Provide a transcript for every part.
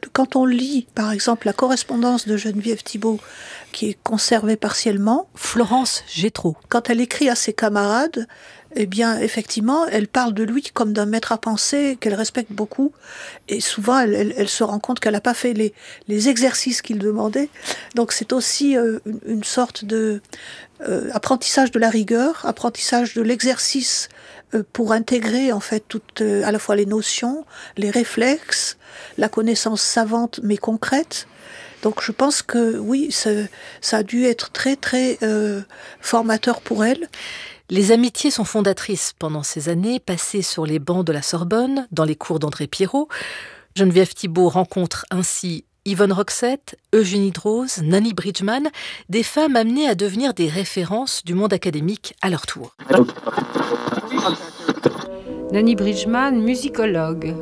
quand on lit, par exemple, la correspondance de Geneviève Thibault, qui est conservée partiellement, Florence Gétraud. Quand elle écrit à ses camarades, eh bien, effectivement, elle parle de lui comme d'un maître à penser qu'elle respecte beaucoup. Et souvent, elle se rend compte qu'elle n'a pas fait les exercices qu'il demandait. Donc, c'est aussi une sorte de apprentissage de la rigueur, apprentissage de l'exercice pour intégrer, en fait, toutes, à la fois les notions, les réflexes, la connaissance savante mais concrète. Donc je pense que oui, ça a dû être très très formateur pour elle. Les amitiés sont fondatrices pendant ces années passées sur les bancs de la Sorbonne, dans les cours d'André Pirot. Geneviève Thibault rencontre ainsi Yvonne Roxette, Eugénie Drose, Nanny Bridgman, des femmes amenées à devenir des références du monde académique à leur tour. Nanny Bridgman, musicologue.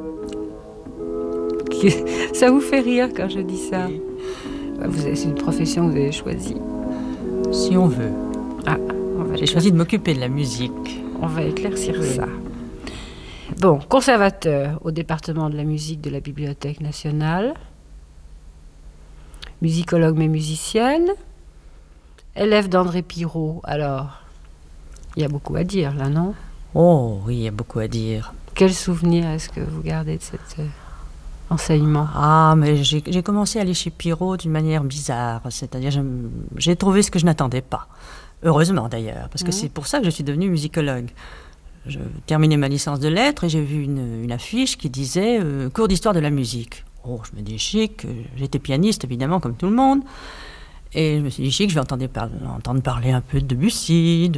Ça vous fait rire quand je dis ça? C'est une profession que vous avez choisie. Si on veut. J'ai choisi de m'occuper de la musique. On va éclaircir ça. Bon, conservateur au département de la musique de la Bibliothèque nationale, musicologue mais musicienne, élève d'André Pirot. Alors, il y a beaucoup à dire là, non? Oh oui, il y a beaucoup à dire. Quel souvenir est-ce que vous gardez de cet enseignement? Mais j'ai commencé à aller chez Pirot d'une manière bizarre. C'est-à-dire, j'ai trouvé ce que je n'attendais pas. Heureusement d'ailleurs, parce que c'est pour ça que je suis devenue musicologue. Je terminais ma licence de lettres et j'ai vu une affiche qui disait cours d'histoire de la musique. Oh, je me dis chic, j'étais pianiste évidemment comme tout le monde. Et je me suis dit chic, je vais entendre parler un peu de Debussy,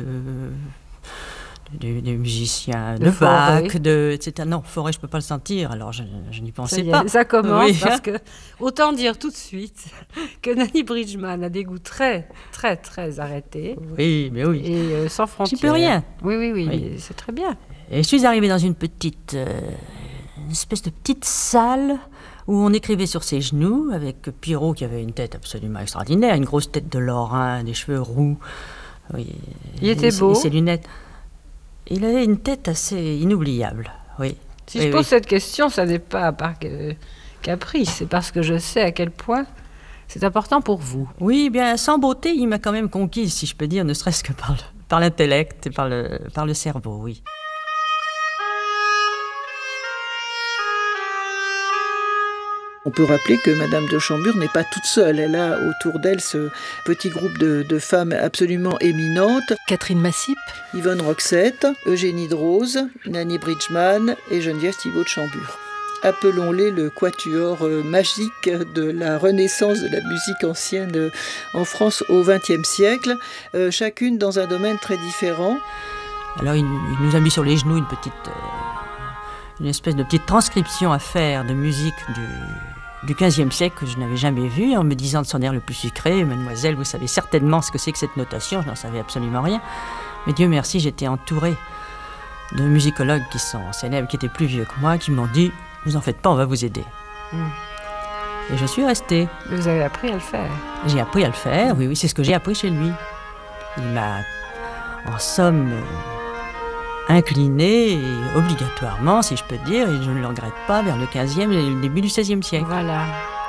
des musiciens, de Bach, etc. Non, Fauré, je ne peux pas le sentir, alors je n'y pensais pas. Ça commence parce que, autant dire tout de suite que Nanny Bridgman a des goûts très, très, très arrêtés. Oui, mais oui. Et sans frontières. J'y peux rien. Oui, c'est très bien. Et je suis arrivée dans une espèce de petite salle où on écrivait sur ses genoux, avec Pirot qui avait une tête absolument extraordinaire, une grosse tête de Lorrain, des cheveux roux. Oui, il était beau. Et ses lunettes. Il avait une tête assez inoubliable, oui. Si je pose cette question, ça n'est pas par caprice, c'est parce que je sais à quel point c'est important pour vous. Oui, bien, sans beauté, il m'a quand même conquise, si je peux dire, ne serait-ce que par l'intellect et par le cerveau, oui. On peut rappeler que Madame de Chambure n'est pas toute seule. Elle a autour d'elle ce petit groupe de femmes absolument éminentes. Catherine Massip, Yvonne Roxette, Eugénie Drose, Nanny Bridgman et Geneviève Thibault de Chambure. Appelons-les le quatuor magique de la renaissance de la musique ancienne en France au XXe siècle, chacune dans un domaine très différent. Alors il nous a mis sur les genoux une espèce de petite transcription à faire de musique du XVe siècle que je n'avais jamais vue, en me disant de son air le plus sucré, mademoiselle, vous savez certainement ce que c'est que cette notation, je n'en savais absolument rien. Mais Dieu merci, j'étais entourée de musicologues qui sont célèbres, qui étaient plus vieux que moi, qui m'ont dit, vous en faites pas, on va vous aider. Et je suis restée. Vous avez appris à le faire? J'ai appris à le faire, oui, c'est ce que j'ai appris chez lui. Il m'a, en somme, incliné obligatoirement, si je peux dire, et je ne le regrette pas, vers le 15e et le début du 16e siècle. Voilà.